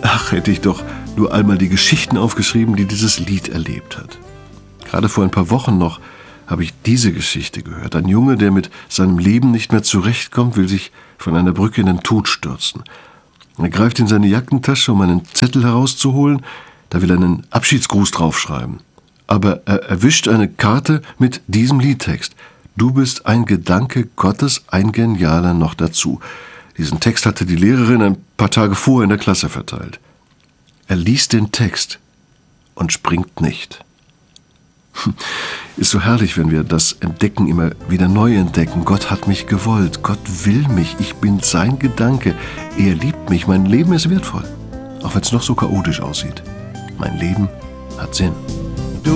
Ach, hätte ich doch nur einmal die Geschichten aufgeschrieben, die dieses Lied erlebt hat. Gerade vor ein paar Wochen noch habe ich diese Geschichte gehört. Ein Junge, der mit seinem Leben nicht mehr zurechtkommt, will sich von einer Brücke in den Tod stürzen. Er greift in seine Jackentasche, um einen Zettel herauszuholen. Da will er einen Abschiedsgruß draufschreiben. Aber er erwischt eine Karte mit diesem Liedtext. Du bist ein Gedanke Gottes, ein Genialer noch dazu. Diesen Text hatte die Lehrerin ein paar Tage vorher in der Klasse verteilt. Er liest den Text und springt nicht. Ist so herrlich, wenn wir das Entdecken immer wieder neu entdecken. Gott hat mich gewollt, Gott will mich, ich bin sein Gedanke. Er liebt mich, mein Leben ist wertvoll. Auch wenn es noch so chaotisch aussieht. Mein Leben hat Sinn.